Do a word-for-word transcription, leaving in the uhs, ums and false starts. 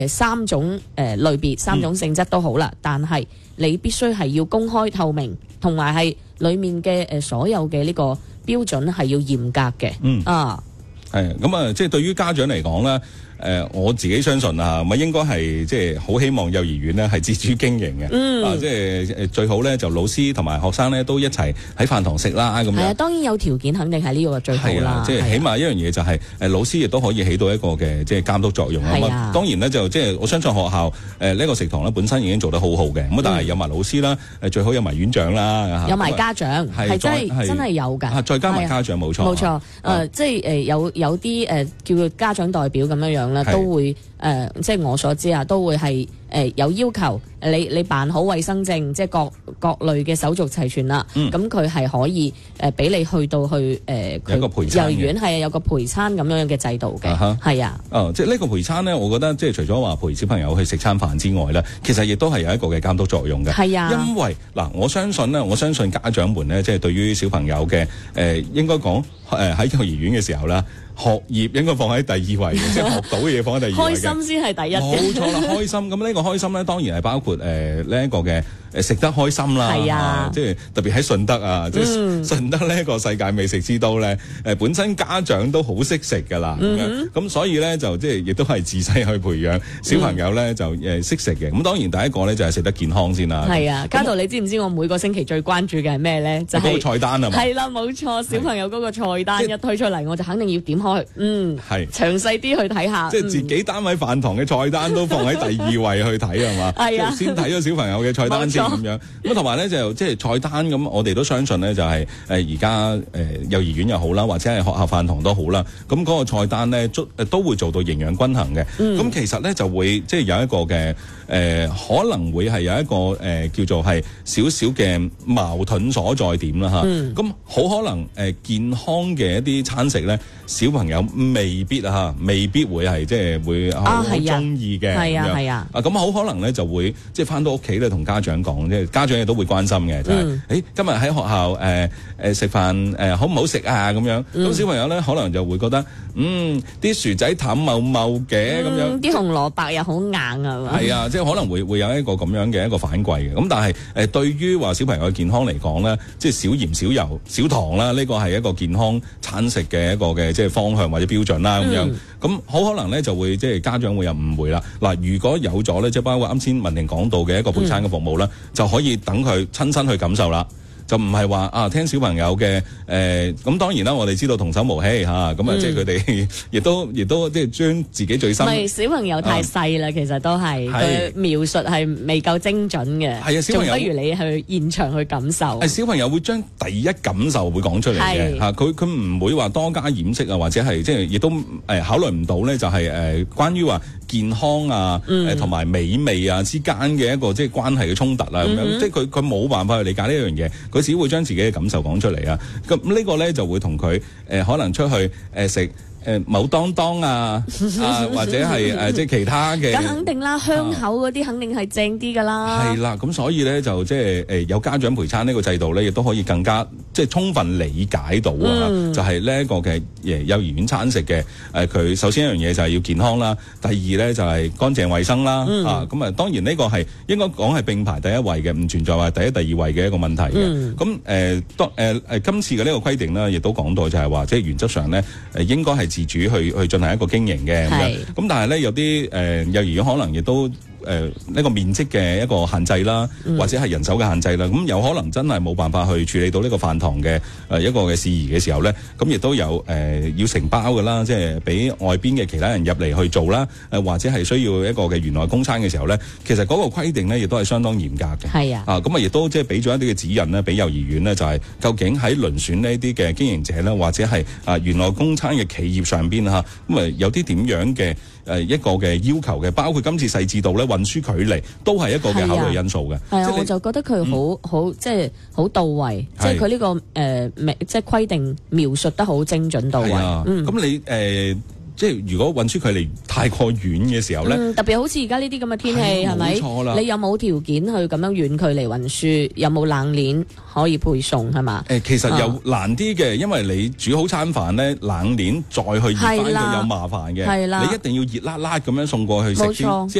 三種誒、呃、類別、三種性質都好啦，嗯、但係你必須係要公開透明，同埋係裡面嘅誒、呃、所有嘅呢個標準係要嚴格嘅。嗯啊， 係咁啊，即係對於家長嚟講咧。誒、呃、我自己相信啊，咪應該係即係好希望幼兒園咧係自主經營嘅，嗯、啊即係最好咧就老師同埋學生咧都一齊喺飯堂食啦咁樣。係啊， 當然有條件肯定係呢個最好啦。 啊、即係起碼一樣嘢就係、是、誒、啊、老師亦都可以起到一個嘅即係監督作用啊嘛。當然咧就即係我相信學校誒呢、呃這個食堂咧本身已經做得好好嘅，咁、嗯、但係有埋老師啦，誒最好有埋院長啦， 有埋家長係真係真係有㗎、啊， 再加埋家長冇錯冇錯誒，即係誒有有啲誒、呃、叫做家長代表咁樣樣啦，都會。誒、呃，即係我所知啊，都會係誒、呃、有要求，你你辦好衛生證，即係各各類嘅手續齊全啦。咁佢係可以誒俾、呃、你去到去誒，呃、 有個陪餐，幼兒園係有個陪餐咁樣嘅制度嘅，係、uh-huh. 啊。 哦，即係呢個陪餐咧，我覺得即係除咗話陪小朋友去食餐飯之外咧，其實亦都係有一個嘅監督作用嘅。 係啊， 因為嗱，我相信咧，我相信家長們咧，即係對於小朋友嘅誒、呃，應該講誒喺幼兒園嘅時候啦。學業應該放喺第二位嘅，即係學到嘅嘢放喺第二位嘅。開心先係第一。冇錯啦，開心。咁呢個開心咧，當然係包括誒呢一個嘅誒食得開心啦。係啊，啊，即係特別喺順德啊，嗯、即係順德呢一個世界美食之都咧，誒本身家長都好識食㗎啦。咁、嗯、樣咁所以咧就即係亦都係自細去培養小朋友咧、嗯、就誒識食嘅。咁當然第一個咧就係食得健康先啦。係啊，家道你知唔知我每個星期最關注嘅係咩咧？就係、是、嗰個菜單啊嘛。係啦，冇錯，小朋友嗰個菜單一推出嚟，我就肯定要點開。嗯，係詳細啲去睇下， 即係自己單位飯堂嘅菜單都放喺第二位去睇係嘛？係啊，先睇咗小朋友嘅菜單先咁樣。咁同埋咧就即係菜單咁，我哋都相信咧就係誒而家誒幼兒園又好啦，或者係學校飯堂都好啦。咁嗰個菜單咧都都會做到營養均衡嘅。咁、嗯、其實咧就會即係有一個嘅誒、呃、可能會係有一個誒、呃、叫做係少少嘅矛盾所在點啦嚇。咁、嗯、好可能誒、呃、健康嘅一啲餐食咧，小朋友未必啊，未必會係即係會好中意嘅。係啊係啊，啊咁好可能咧就會即係翻到屋企咧同家長講，即係家長亦都會關心嘅，就係、是、誒、嗯欸、今日喺學校誒誒食飯誒好唔好食啊咁樣。咁、嗯、小朋友咧可能就會覺得嗯啲薯仔淡茂茂嘅咁樣，啲紅蘿蔔又好硬啊。係啊，即係可能會會有一個咁樣嘅一個反饋嘅。咁但係誒、呃、對於話小朋友嘅健康嚟講咧，即係少鹽少油少糖啦，呢、這個係一個健康餐食嘅一個嘅即係方向或者標準啦咁、嗯、樣。咁好可能咧就會即係家長會有誤會啦。嗱，如果有咗咧，即係包括啱先文婷講到嘅一個陪餐嘅服務啦、嗯，就可以等佢親身去感受啦。就唔係話啊聽小朋友嘅誒，咁、呃、當然啦，我哋知道童叟無欺嚇，咁啊、嗯、即係佢哋亦都亦都即係將自己最深。唔係小朋友太細啦、啊，其實都係佢描述係未夠精準嘅。係啊，小朋友仲不如你去現場去感受。係小朋友會將第一感受會講出嚟嘅嚇，佢佢唔會話多加掩飾啊，或者係即係亦都誒、呃、考慮唔到咧，就係、是、誒、呃、關於話健康啊誒同埋美味啊之間嘅一個即係關係嘅衝突啊咁樣，嗯、即係佢佢冇辦法去理解呢樣嘢，佢只會將自己嘅感受講出嚟啊！咁呢個咧就會同佢誒可能出去誒食誒某當當啊啊或者係誒、呃、即係其他嘅，咁肯定啦，香口嗰啲肯定係正啲噶啦。係啦，咁所以咧就即係誒有家長陪餐呢個制度咧，亦都可以更加即係充分理解到啊、嗯！就係呢一個嘅誒幼兒園餐食嘅誒，佢、呃、首先一樣嘢就係要健康啦，第二咧就係乾淨衛生啦、嗯、啊！咁啊當然呢個係應該講係並排第一位嘅，唔存在話第一、第二位嘅一個問題嘅。咁誒當誒誒今次嘅呢個規定咧，亦都講到就係話，即係原則上咧誒應該係自主去去進行一個經營嘅咁樣，咁但係咧有啲誒、呃、幼兒園可能亦都誒呢、呃這個面積嘅一個限制啦，嗯、或者係人手嘅限制啦，咁有可能真係冇辦法去處理到呢個飯堂嘅誒、呃、一個嘅事宜嘅時候咧，咁亦都有誒、呃、要承包嘅啦，即係俾外邊嘅其他人入嚟去做啦，誒、呃、或者係需要一個嘅園內供餐嘅時候咧，其實嗰個規定咧亦都係相當嚴格嘅。係啊，啊咁啊亦都即係俾咗一啲嘅指引咧，俾幼兒園咧就係、是、究竟喺遴選呢啲嘅經營者咧，或者係啊園內供餐嘅企業上邊嚇，咁啊有啲點樣嘅誒一個嘅要求嘅，包括今次細緻度咧、運輸距離都係一個嘅考慮因素嘅。係啊，我就覺得佢好好即係好到位，即係佢呢個誒、呃、即係規定描述得好精準到位。係啊，咁、嗯、你誒。呃即係如果運輸距離太過遠嘅時候咧、 嗯，特別好似而家呢啲咁嘅天氣係咪？ 冇錯啦。 你有冇條件去咁樣遠距離運輸？有冇冷鏈可以配送係嘛？ 誒、呃，其實又難啲嘅，因為你煮好餐飯咧，冷鏈再去熱翻佢有麻煩嘅，你一定要熱辣辣咁樣送過去食先。